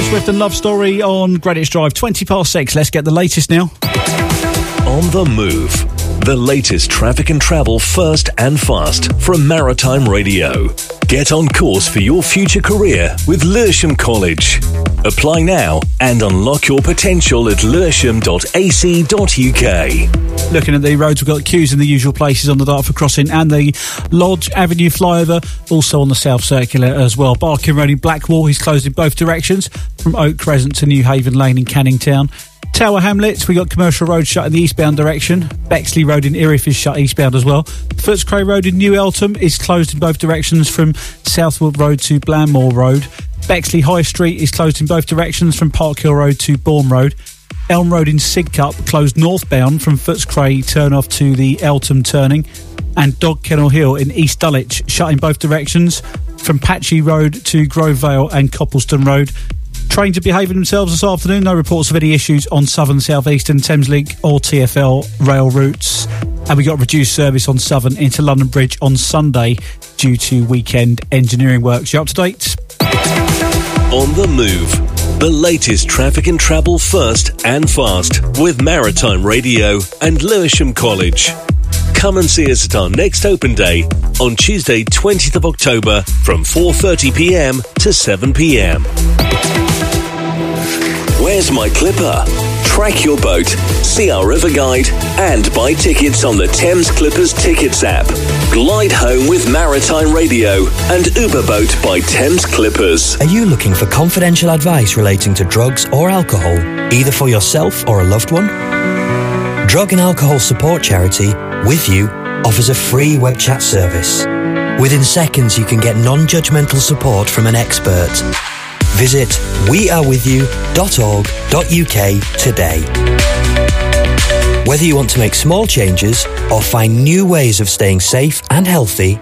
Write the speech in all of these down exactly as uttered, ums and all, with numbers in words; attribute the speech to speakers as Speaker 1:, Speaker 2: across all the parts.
Speaker 1: Swift and Love Story on Greenwich Drive. twenty past six. Let's get the latest now.
Speaker 2: On the Move. The latest traffic and travel first and fast from Maritime Radio. Get on course for your future career with Lewisham College. Apply now and unlock your potential at lewisham dot a c dot u k.
Speaker 1: Looking at the roads, we've got queues in the usual places on the Dartford Crossing and the Lodge Avenue flyover, also on the South Circular as well. Barking Road in Blackwall is closed in both directions, from Oak Crescent to New Haven Lane in Canning Town. Tower Hamlets, we got Commercial Road shut in the eastbound direction. Bexley Road in Erith is shut eastbound as well. Footscray Road in New Eltham is closed in both directions from Southwood Road to Blandmore Road. Bexley High Street is closed in both directions from Park Hill Road to Bourne Road. Elm Road in Sidcup closed northbound from Footscray turn off to the Eltham turning. And Dog Kennel Hill in East Dulwich shut in both directions from Patchy Road to Grove Vale and Coppleston Road. Trains are behaving themselves this afternoon. No reports of any issues on Southern, South Eastern, Thameslink or T F L rail routes. And we got reduced service on Southern into London Bridge on Sunday due to weekend engineering works. You up to date?
Speaker 2: On the Move. The latest traffic and travel first and fast with Maritime Radio and Lewisham College. Come and see us at our next open day on Tuesday, twentieth of October from four thirty p m to seven p m. Where's My Clipper? Track your boat, see our river guide, and buy tickets on the Thames Clippers Tickets app. Glide home with Maritime Radio and Uber Boat by Thames Clippers.
Speaker 3: Are you looking for confidential advice relating to drugs or alcohol, either for yourself or a loved one? Drug and Alcohol Support Charity, With You, offers a free web chat service. Within seconds, you can get non-judgmental support from an expert. Visit we are with you dot org dot u k today. Whether you want to make small changes or find new ways of staying safe and healthy,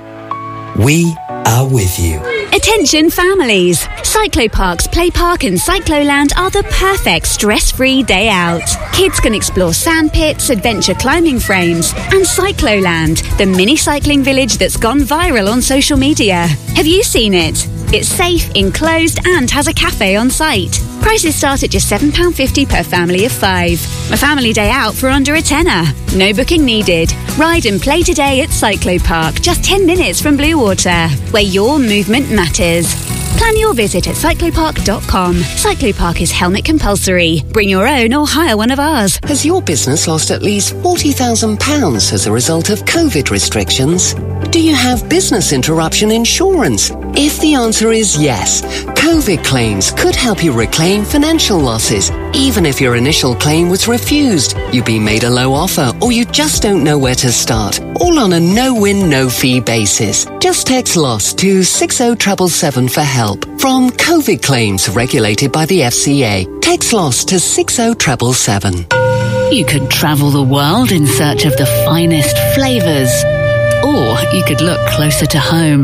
Speaker 3: we are with you.
Speaker 4: Attention families! Cycloparks Play Park and Cycloland are the perfect stress-free day out. Kids can explore sand pits, adventure climbing frames, and Cycloland, the mini cycling village that's gone viral on social media. Have you seen it? It's safe, enclosed, and has a cafe on site. Prices start at just seven pounds fifty per family of five. A family day out for under a tenner. No booking needed. Ride and play today at Cyclopark, just ten minutes from Bluewater, where your movement matters. Plan your visit at cyclopark dot com. Cyclopark is helmet compulsory. Bring your own or hire one of ours.
Speaker 5: Has your business lost at least forty thousand pounds as a result of COVID restrictions? Do you have business interruption insurance? If the answer is yes, COVID claims could help you reclaim financial losses, even if your initial claim was refused, you've been made a low offer, or you just don't know where to start. All on a no-win, no-fee basis. Just text LOSS to six oh seven seven for help. From COVID claims regulated by the F C A, text LOSS to six oh seven seven.
Speaker 6: You could travel the world in search of the finest flavours. Or you could look closer to home.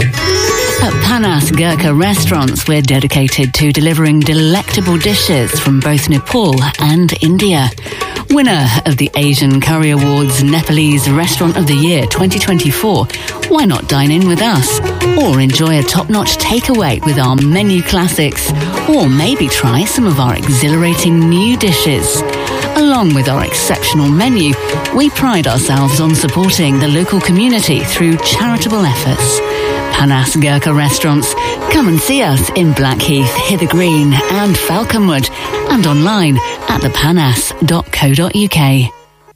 Speaker 6: At Panas Gurkha Restaurants, we're dedicated to delivering delectable dishes from both Nepal and India. Winner of the Asian Curry Awards Nepalese Restaurant of the Year twenty twenty-four, why not dine in with us? Or enjoy a top-notch takeaway with our menu classics. Or maybe try some of our exhilarating new dishes. Along with our exceptional menu, we pride ourselves on supporting the local community through charitable efforts. Panas Gurkha Restaurants. Come and see us in Blackheath, Hither Green and Falconwood, and online at the panas dot co dot u k.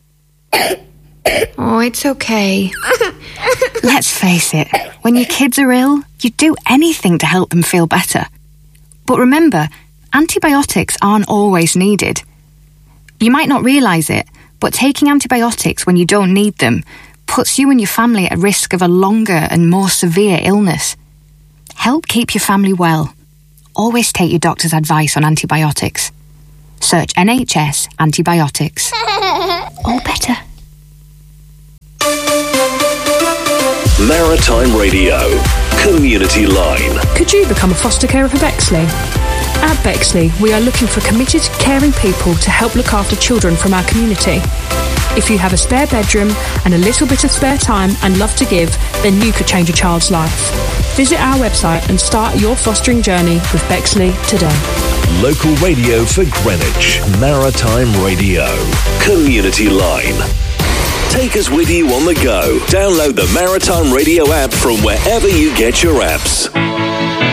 Speaker 7: Oh, it's okay. Let's face it, when your kids are ill, you do anything to help them feel better. But remember, antibiotics aren't always needed. You might not realise it, but taking antibiotics when you don't need them puts you and your family at risk of a longer and more severe illness. Help keep your family well. Always take your doctor's advice on antibiotics. Search N H S antibiotics. All better.
Speaker 2: Maritime Radio, Community Line.
Speaker 8: Could you become a foster carer for Bexley? At Bexley, we are looking for committed, caring people to help look after children from our community. If you have a spare bedroom and a little bit of spare time and love to give, then you could change a child's life. Visit our website and start your fostering journey with Bexley today.
Speaker 2: Local radio for Greenwich. Maritime Radio. Community Line. Take us with you on the go. Download the Maritime Radio app from wherever you get your apps.